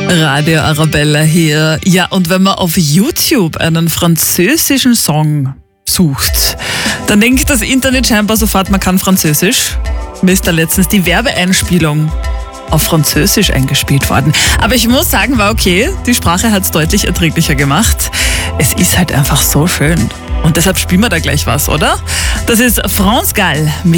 Radio Arabella hier. Ja, und wenn man auf YouTube einen französischen Song sucht, dann denkt das Internet scheinbar sofort, man kann Französisch. Mir ist da letztens die Werbeeinspielung auf Französisch eingespielt worden. Aber ich muss sagen, war okay. Die Sprache hat es deutlich erträglicher gemacht. Es ist halt einfach so schön. Und deshalb spielen wir da gleich was, oder? Das ist France Gall mit